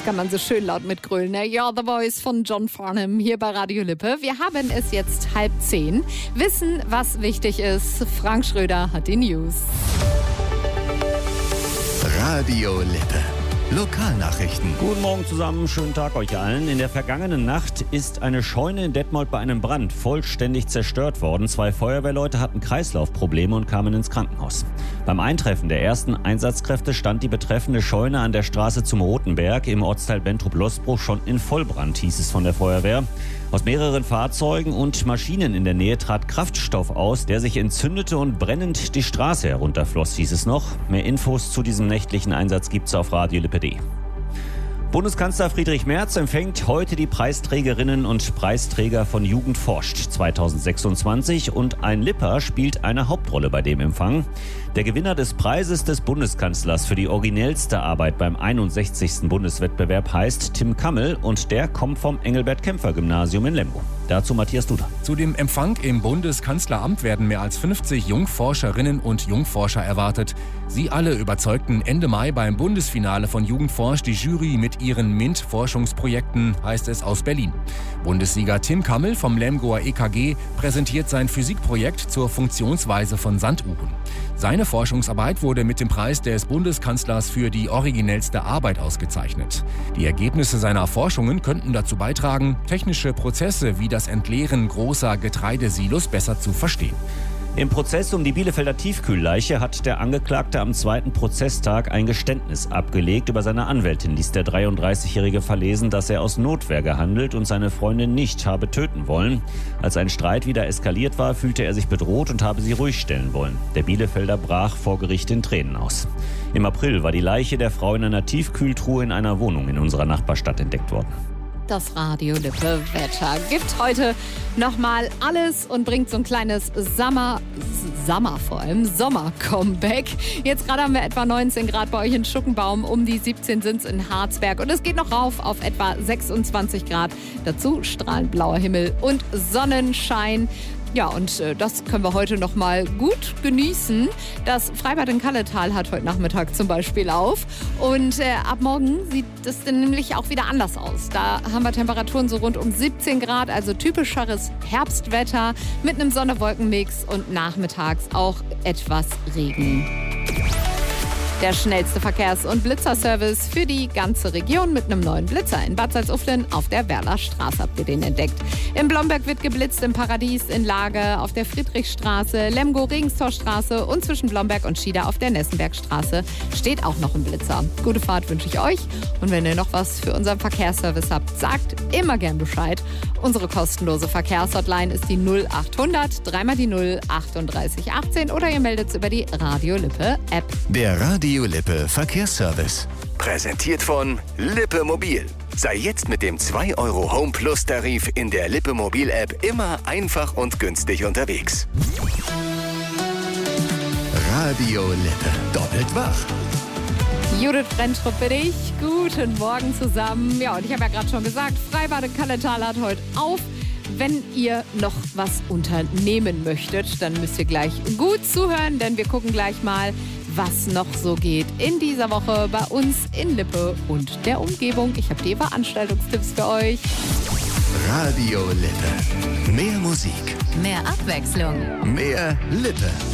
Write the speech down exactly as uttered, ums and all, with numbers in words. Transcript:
Jetzt kann man so schön laut mitgrölen. Ne? You're the Voice von John Farnham hier bei Radio Lippe. Wir haben es jetzt halb zehn. Wissen, was wichtig ist. Frank Schröder hat die News. Radio Lippe. Lokalnachrichten. Guten Morgen zusammen, schönen Tag euch allen. In der vergangenen Nacht ist eine Scheune in Detmold bei einem Brand vollständig zerstört worden. Zwei Feuerwehrleute hatten Kreislaufprobleme und kamen ins Krankenhaus. Beim Eintreffen der ersten Einsatzkräfte stand die betreffende Scheune an der Straße zum Rotenberg im Ortsteil Bentrup-Losbruch schon in Vollbrand, hieß es von der Feuerwehr. Aus mehreren Fahrzeugen und Maschinen in der Nähe trat Kraftstoff aus, der sich entzündete und brennend die Straße herunterfloss, hieß es noch. Mehr Infos zu diesem nächtlichen Einsatz gibt's auf radio lippe punkt de. Bundeskanzler Friedrich Merz empfängt heute die Preisträgerinnen und Preisträger von Jugend forscht zweitausendsechsundzwanzig und ein Lipper spielt eine Hauptrolle bei dem Empfang. Der Gewinner des Preises des Bundeskanzlers für die originellste Arbeit beim einundsechzigsten Bundeswettbewerb heißt Tim Kammel und der kommt vom Engelbert-Kämpfer-Gymnasium in Lemgo. Dazu Matthias Duda. Zu dem Empfang im Bundeskanzleramt werden mehr als fünfzig Jungforscherinnen und Jungforscher erwartet. Sie alle überzeugten Ende Mai beim Bundesfinale von Jugend forscht die Jury mit ihren MINT-Forschungsprojekten, heißt es aus Berlin. Bundessieger Tim Kammel vom Lemgoer E K G präsentiert sein Physikprojekt zur Funktionsweise von Sanduhren. Seine Forschungsarbeit wurde mit dem Preis des Bundeskanzlers für die originellste Arbeit ausgezeichnet. Die Ergebnisse seiner Forschungen könnten dazu beitragen, technische Prozesse wie das Entleeren großer Getreidesilos besser zu verstehen. Im Prozess um die Bielefelder Tiefkühlleiche hat der Angeklagte am zweiten Prozesstag ein Geständnis abgelegt. Über seine Anwältin ließ der dreiunddreißigjährige verlesen, dass er aus Notwehr gehandelt und seine Freundin nicht habe töten wollen. Als ein Streit wieder eskaliert war, fühlte er sich bedroht und habe sie ruhig stellen wollen. Der Bielefelder brach vor Gericht in Tränen aus. Im April war die Leiche der Frau in einer Tiefkühltruhe in einer Wohnung in unserer Nachbarstadt entdeckt worden. Das Radio Lippe Wetter gibt heute nochmal alles und bringt so ein kleines Sommer, Sommer vor allem, Sommer-Comeback. Jetzt gerade haben wir etwa neunzehn Grad bei euch in Schuckenbaum, um die siebzehn sind es in Harzberg und es geht noch rauf auf etwa sechsundzwanzig Grad. Dazu strahlend blauer Himmel und Sonnenschein. Ja, und äh, das können wir heute noch mal gut genießen. Das Freibad in Kalletal hat heute Nachmittag zum Beispiel auf. Und äh, ab morgen sieht es dann nämlich auch wieder anders aus. Da haben wir Temperaturen so rund um siebzehn Grad, also typischeres Herbstwetter mit einem Sonne-Wolken-Mix und nachmittags auch etwas Regen. Der schnellste Verkehrs- und Blitzerservice für die ganze Region mit einem neuen Blitzer in Bad Salzuflen auf der Werlerstraße habt ihr den entdeckt. In Blomberg wird geblitzt, im Paradies, in Lage, auf der Friedrichstraße, Lemgo-Regenstorstraße und zwischen Blomberg und Schieder auf der Nessenbergstraße steht auch noch ein Blitzer. Gute Fahrt wünsche ich euch und wenn ihr noch was für unseren Verkehrsservice habt, sagt immer gern Bescheid. Unsere kostenlose Verkehrshotline ist die null achthundert, dreimal die null, achtunddreißig achtzehn oder ihr meldet es über die Radio Lippe App. Der Radio Lippe Verkehrsservice. Präsentiert von Lippe Mobil. Sei jetzt mit dem zwei Euro Home Plus Tarif in der Lippe Mobil App immer einfach und günstig unterwegs. Radio Lippe. Doppelt wach. Judith Brenntrup bin ich. Guten Morgen zusammen. Ja, und ich habe ja gerade schon gesagt, Freibad in Kalletal hat heute auf. Wenn ihr noch was unternehmen möchtet, dann müsst ihr gleich gut zuhören, denn wir gucken gleich mal, was noch so geht in dieser Woche bei uns in Lippe und der Umgebung. Ich habe die Veranstaltungstipps für euch. Radio Lippe. Mehr Musik. Mehr Abwechslung. Mehr Lippe.